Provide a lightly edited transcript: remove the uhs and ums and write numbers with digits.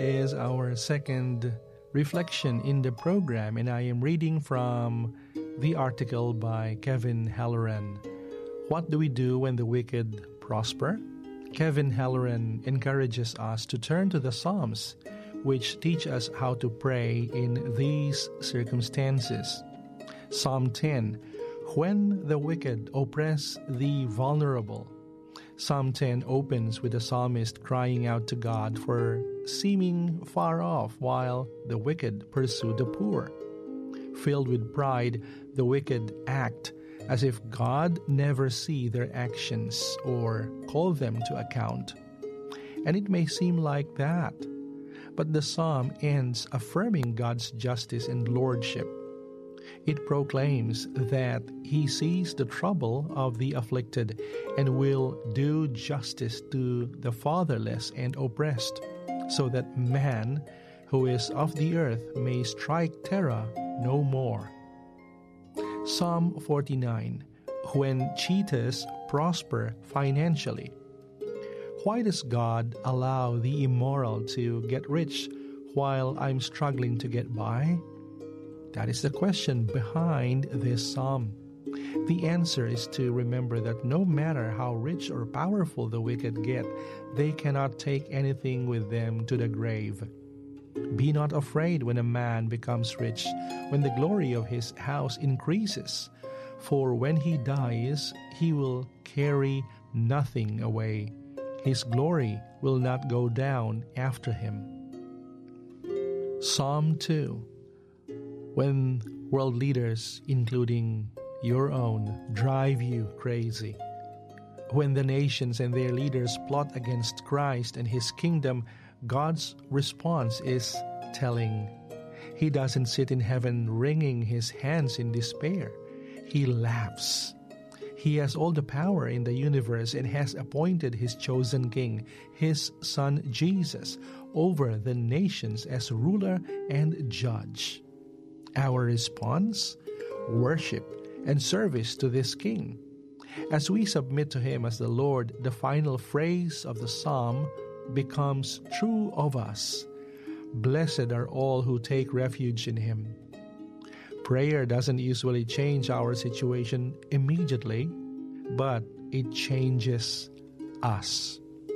Is our second reflection in the program, and I am reading from the article by Kevin Halloran. What do we do when the wicked prosper? Kevin Halloran encourages us to turn to the Psalms, which teach us how to pray in these circumstances. Psalm 10, when the wicked oppress the vulnerable. Psalm 10 opens with the psalmist crying out to God for seeming far off while the wicked pursue the poor. Filled with pride, the wicked act as if God never see their actions or call them to account. And it may seem like that, but the psalm ends affirming God's justice and lordship. It proclaims that He sees the trouble of the afflicted and will do justice to the fatherless and oppressed, so that man who is of the earth may strike terror no more. Psalm 49, when cheaters prosper financially. Why does God allow the immoral to get rich while I'm struggling to get by? That is the question behind this psalm. The answer is to remember that no matter how rich or powerful the wicked get, they cannot take anything with them to the grave. Be not afraid when a man becomes rich, when the glory of his house increases. For when he dies, he will carry nothing away. His glory will not go down after him. Psalm 2. When world leaders, including your own, drive you crazy. When the nations and their leaders plot against Christ and His kingdom, God's response is telling. He doesn't sit in heaven wringing His hands in despair. He laughs. He has all the power in the universe and has appointed His chosen king, His Son Jesus, over the nations as ruler and judge. Our response? Worship and service to this King. As we submit to Him as the Lord, the final phrase of the psalm becomes true of us. Blessed are all who take refuge in Him. Prayer doesn't usually change our situation immediately, but it changes us.